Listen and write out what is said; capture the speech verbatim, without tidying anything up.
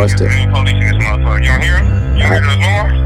lost it. Police in this motherfucker. You don't hear him? You don't hear the alarm?